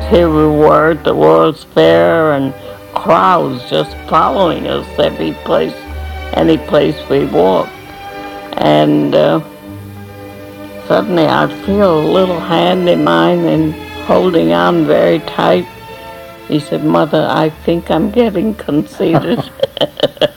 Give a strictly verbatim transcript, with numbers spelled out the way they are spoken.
here we were at the World's Fair and crowds just following us every place, any place we walked. And uh, suddenly I'd feel a little hand in mine and holding on very tight. He said, "Mother, I think I'm getting conceited."